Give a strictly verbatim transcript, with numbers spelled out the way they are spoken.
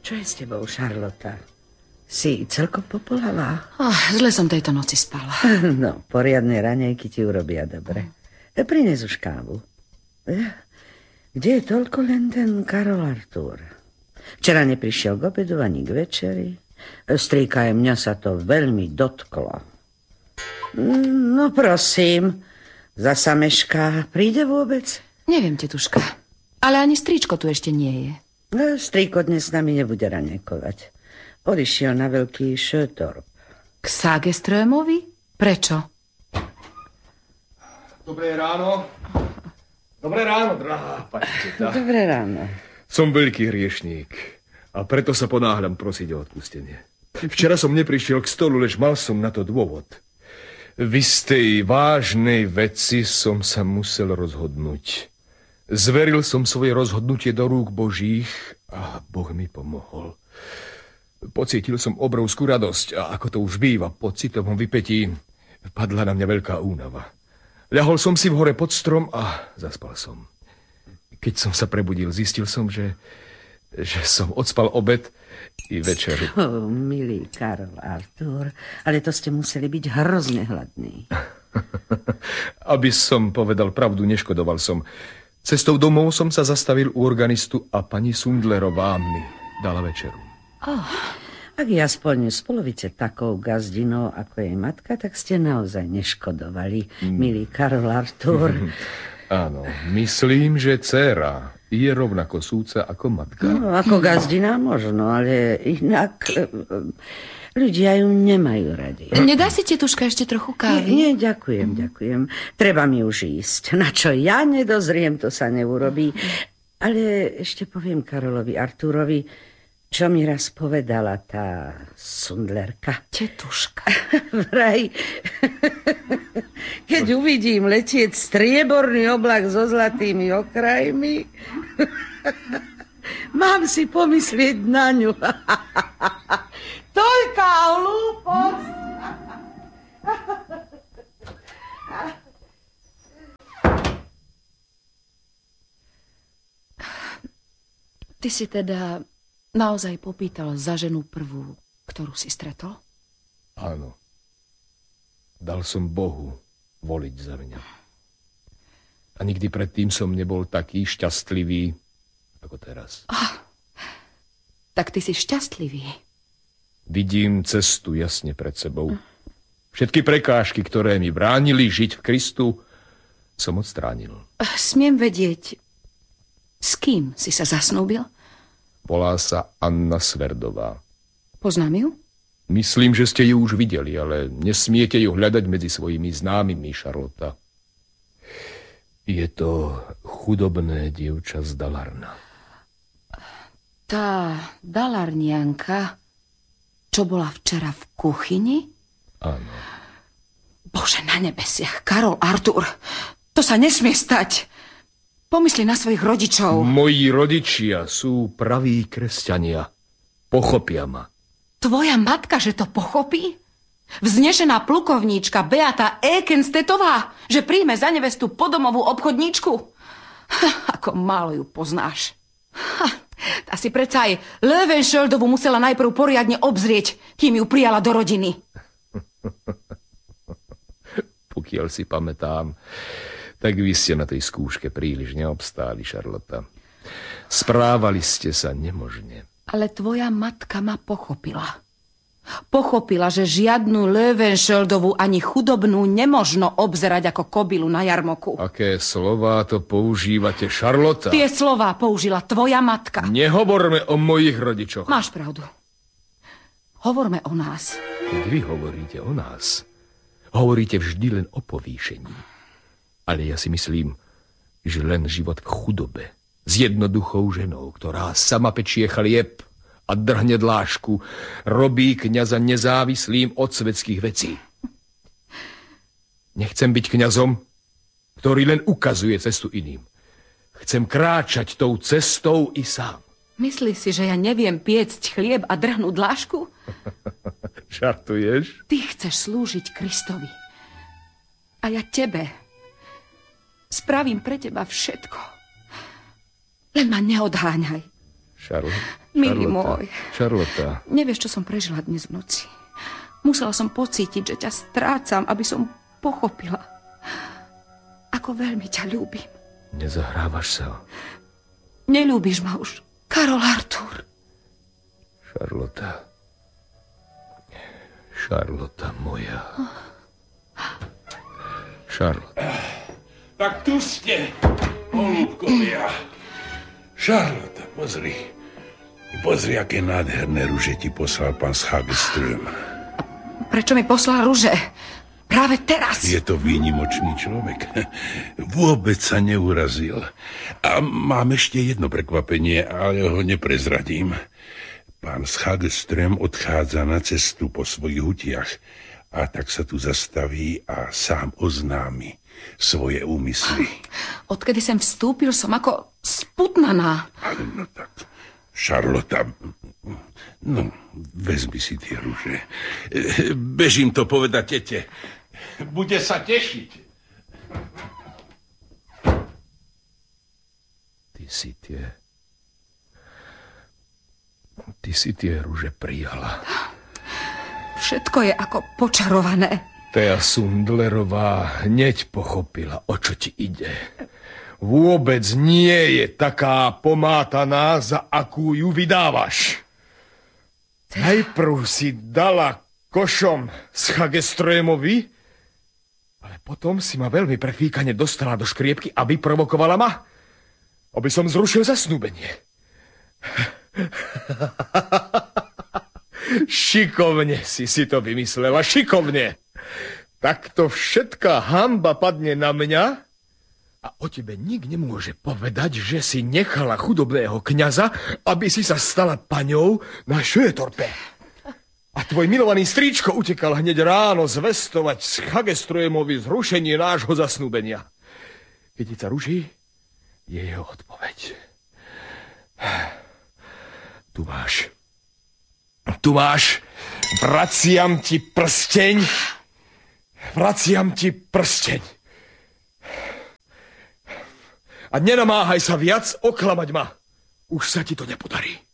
Čo je s tebou, Šarlota? Si celkom popolhavá? Oh, zle som tejto noci spala. No, poriadne raňajky ti urobia dobre. E, prines už kávu. E, kde je toľko len ten Karol Artúr? Včera neprišiel k obedu ani k večeri. Strýka, aj mňa sa to veľmi dotklo. No prosím, zasa mešká. Príde vôbec? Neviem, tetuška. Ale ani strýčko tu ešte nie je. No, strýko dnes s nami nebude raňajkovať. Odišiel na veľký Šötorp. K Sageströmovi? Prečo? Dobré ráno. Dobré ráno, drahá pani teta. Dobré ráno. Som veľký hriešník a preto sa ponáhľam prosiť o odpustenie. Včera som neprišiel k stolu, lež mal som na to dôvod. V istej vážnej veci som sa musel rozhodnúť. Zveril som svoje rozhodnutie do rúk Božích a Boh mi pomohol. Pocítil som obrovskú radosť a ako to už býva po citovom vypätí, padla na mňa veľká únava. Ľahol som si v hore pod strom a zaspal som. Keď som sa prebudil, zistil som, že, že som odspal obed i večeru. Oh, milý Karol Artúr, ale to ste museli byť hrozne hladný. Aby som povedal pravdu, neškodoval som. Cestou domov som sa zastavil u organistu a pani Sundlerová mi dala večeru. Oh, ak je aspoň z polovice takou gazdinou ako jej matka, tak ste naozaj neškodovali, mm. milý Karol Artúr. Áno, myslím, že dcéra je rovnako súca ako matka. No, ako gazdina možno, ale inak ľudia ju nemajú radi. Nedá si, tetuška, ešte trochu kávy? Nie, nie, ďakujem, ďakujem. Treba mi už ísť. Na čo ja nedozriem, to sa neurobí. Ale ešte poviem Karolovi Artúrovi, čo mi raz povedala tá Sundlerka. Tetuška. Vraj, keď uvidím letieť strieborný oblak so zlatými okrajmi, mám si pomyslieť na ňu. Toľká hlúposť. Ty si teda naozaj popýtal za ženu prvú, ktorú si stretol? Áno. Dal som Bohu voliť za mňa. A nikdy predtým som nebol taký šťastlivý, ako teraz. Oh, tak ty si šťastlivý. Vidím cestu jasne pred sebou. Všetky prekážky, ktoré mi bránili žiť v Kristu, som odstránil. Smiem vedieť, s kým si sa zasnúbil? Volá sa Anna Sverdová. Poznám ju? Myslím, že ste ju už videli, ale nesmiete ju hľadať medzi svojimi známymi, Šarlota. Je to chudobné dievča z Dalarna. Tá Dalarnianka, čo bola včera v kuchyni? Áno. Bože, na nebesiach, Karol Artúr, to sa nesmie stať. Pomysli na svojich rodičov. Moji rodičia sú praví kresťania. Pochopia ma. Tvoja matka, že to pochopí? Vznešená plukovníčka Beata Ekenstetová, že príjme za nevestu podomovú obchodníčku? Ha, ako málo ju poznáš. Ha, tá si predsa aj Löwenschöldovu musela najprv poriadne obzrieť, kým ju prijala do rodiny. Pokiaľ si pamätám, tak vy ste na tej skúške príliš neobstáli, Šarlota. Správali ste sa nemožne. Ale tvoja matka ma pochopila. Pochopila, že žiadnu Löwenschöldovu ani chudobnú nemožno obzerať ako kobylu na jarmoku. Aké slová to používate, Šarlota? Tie slová použila tvoja matka. Nehovorme o mojich rodičoch. Máš pravdu. Hovorme o nás. Keď vy hovoríte o nás, hovoríte vždy len o povýšení. Ale ja si myslím, že len život v chudobe s jednoduchou ženou, ktorá sama pečie chlieb a drhne dlášku, robí kňaza nezávislým od svetských vecí. Nechcem byť kňazom, ktorý len ukazuje cestu iným. Chcem kráčať tou cestou i sám. Myslíš si, že ja neviem piecť chlieb a drhnúť dlášku? Žartuješ? Ty chceš slúžiť Kristovi. A ja tebe. Spravím pre teba všetko. Len ma neodháňaj. Charlotte. Milý môj. Charlotte. Nevieš, čo som prežila dnes v noci. Musela som pocítiť, že ťa strácam, aby som pochopila, ako veľmi ťa ľúbim. Nezahrávaš sa. Neľúbiš ma už, Karol Artur. Charlotte. Charlotte moja. Charlotte. Tak tu ste, holúbkovia. Charlotte, pozri. Pozri, aké nádherné ruže ti poslal pán z Hagström. Prečo mi poslal ruže? Práve teraz. Je to výnimočný človek. Vôbec sa neurazil. A mám ešte jedno prekvapenie, ale ho neprezradím. Pán z Hagström odchádza na cestu po svojich hutiach a tak sa tu zastaví a sám oznámi svoje úmysly. Odkedy sem vstúpil, som ako sputnaná. Ale no tak, Charlotte, no, vezmi si tie ruže. Bežím to povedať tete. Bude sa tešiť. Ty si tie... Ty si tie ruže prijala. Všetko je ako počarované. Tea Sundlerová hneď pochopila, o čo ti ide. Vôbec nie je taká pomátaná, za akú ju vydávaš. Najprv si dala košom z Hagströmovi, ale potom si ma veľmi prefíkane dostala do škriepky a vyprovokovala ma, aby som zrušil zasnúbenie. Šikovne si si to vymyslela, šikovne. Takto všetká hanba padne na mňa a o tebe nik nemôže povedať, že si nechala chudobného kňaza, aby si sa stala paňou na Šötorpe. A tvoj milovaný strýčko utekal hneď ráno zvestovať z Hagströmovi zrušenie nášho zasnúbenia. Kytica ruží je jeho odpoveď. Tu máš. Tu máš. Vraciam ti prsteň. Vraciam ti prsteň. A nenamáhaj sa viac oklamať ma. Už sa ti to nepodarí.